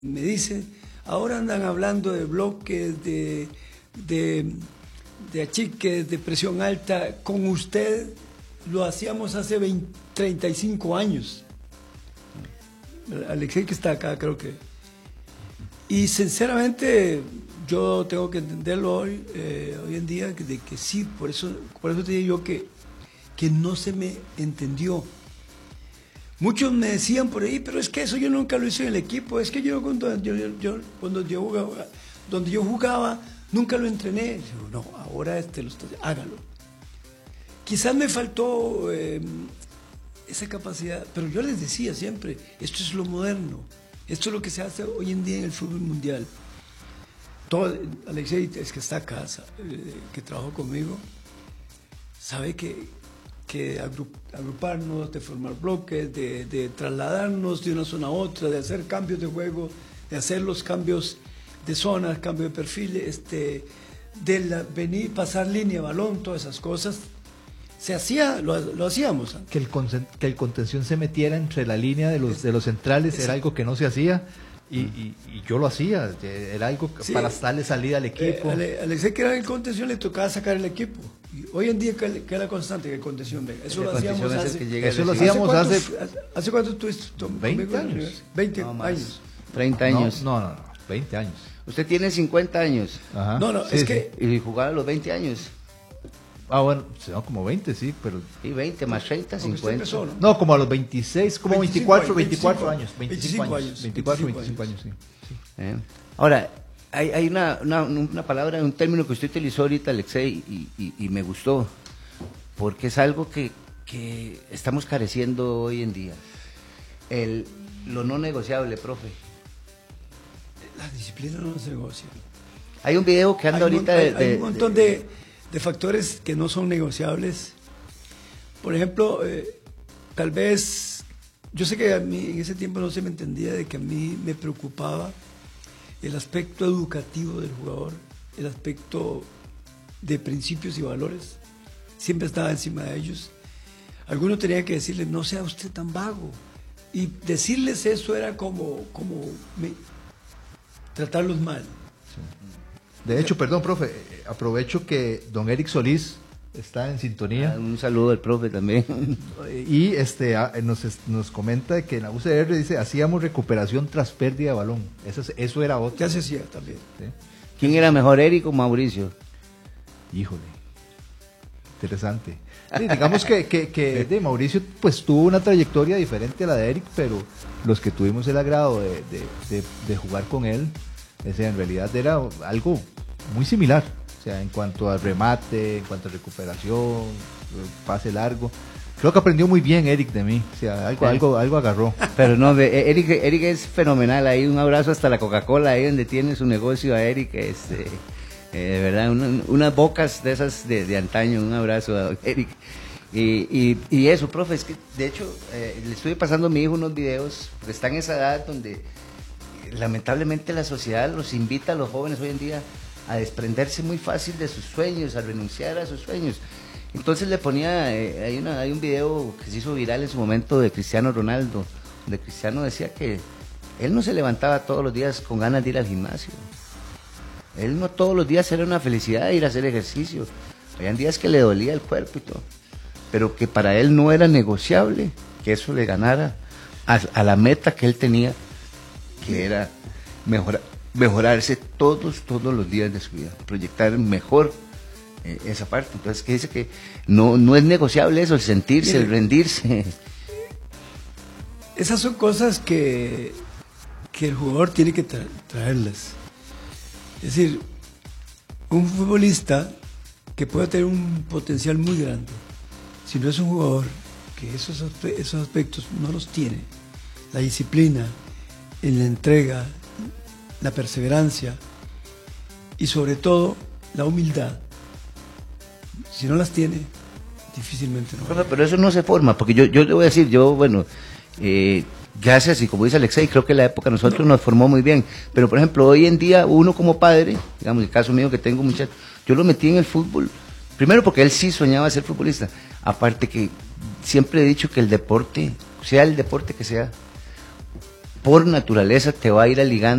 Me dice, ahora andan hablando de bloques, de achiques, de presión alta. Con usted lo hacíamos hace 35 años. Alexei, que está acá, creo que. Y sinceramente, yo tengo que entenderlo hoy en día, de que sí, por eso te digo yo que no se me entendió. Muchos me decían por ahí, pero es que eso yo nunca lo hice en el equipo, es que yo cuando yo jugaba, nunca lo entrené. Yo, no, ahora hágalo. Quizás me faltó esa capacidad, pero yo les decía siempre, esto es lo moderno, esto es lo que se hace hoy en día en el fútbol mundial. Alexei, es que está acá, que trabajó conmigo, sabe que agruparnos, de formar bloques, de trasladarnos de una zona a otra, de hacer cambios de juego, de hacer los cambios de zonas, cambio de perfiles, venir, pasar línea, balón, todas esas cosas, se hacía, lo hacíamos. Que el contención se metiera entre la línea de los centrales era algo que no se hacía. Y yo lo hacía, era algo para darle salida al equipo. Alexei, que era el contención, le tocaba sacar el equipo. Y hoy en día, que es la constante, que el contención venga. Eso lo hacíamos ¿Hace cuánto estuviste? 20 años. 20 años. 30 años. No, 20 años. Usted tiene 50 años. Ajá. No, sí, es que... Y jugaba a los 20 años. Bueno, no, como 20, sí, pero... Y 20 más 30, 50. Empezó, ¿no? No, como a los 26, como 24 años. 25 años. 25 años, sí. Ahora, hay una palabra, un término que usted utilizó ahorita, Alexei, y me gustó, porque es algo que estamos careciendo hoy en día. Lo no negociable, profe. La disciplina no se negocia. Hay un video que anda ahorita hay un montón de factores que no son negociables. Por ejemplo, tal vez, yo sé que a mí en ese tiempo no se me entendía de que a mí me preocupaba el aspecto educativo del jugador, el aspecto de principios y valores, siempre estaba encima de ellos. Algunos tenían que decirles, no sea usted tan vago, y decirles eso era como tratarlos mal. De hecho, perdón, profe, aprovecho que don Eric Solís está en sintonía. Un saludo al profe también. Y nos comenta que en la UCR dice, hacíamos recuperación tras pérdida de balón. Eso era otro. Ya se hacía también. ¿Sí? ¿Quién era mejor, Eric o Mauricio? Híjole, interesante. Sí, digamos que de Mauricio pues tuvo una trayectoria diferente a la de Eric, pero los que tuvimos el agrado de jugar con él, en realidad era algo muy similar, o sea, en cuanto al remate, en cuanto a recuperación, pase largo. Creo que aprendió muy bien Eric de mí, o sea, algo agarró. Pero no, Eric es fenomenal, ahí un abrazo hasta la Coca-Cola, ahí donde tiene su negocio a Eric, de verdad, unas bocas de esas de antaño, un abrazo a Eric. Y eso, profe, es que de hecho le estoy pasando a mi hijo unos videos, porque está en esa edad donde lamentablemente la sociedad los invita a los jóvenes hoy en día a desprenderse muy fácil de sus sueños, a renunciar a sus sueños. Entonces le ponía, hay un video que se hizo viral en su momento de Cristiano Ronaldo, donde Cristiano decía que él no se levantaba todos los días con ganas de ir al gimnasio. Él no todos los días era una felicidad de ir a hacer ejercicio. Habían días que le dolía el cuerpo y todo, pero que para él no era negociable que eso le ganara a la meta que él tenía, que era mejorarse todos los días de su vida, proyectar mejor esa parte. Entonces, que dice que no es negociable eso, el sentirse, el rendirse. Esas son cosas que el jugador tiene que traerlas. Es decir, un futbolista que puede tener un potencial muy grande, si no es un jugador que esos aspectos no los tiene, la disciplina, en la entrega, la perseverancia y sobre todo la humildad, si no las tiene, difícilmente no. Pero eso no se forma, porque yo le voy a decir, gracias, y como dice Alexei, creo que la época a nosotros nos formó muy bien, pero por ejemplo hoy en día uno como padre, digamos el caso mío que tengo muchachos, yo lo metí en el fútbol, primero porque él sí soñaba ser futbolista, aparte que siempre he dicho que el deporte, sea el deporte que sea, por naturaleza te va a ir ligando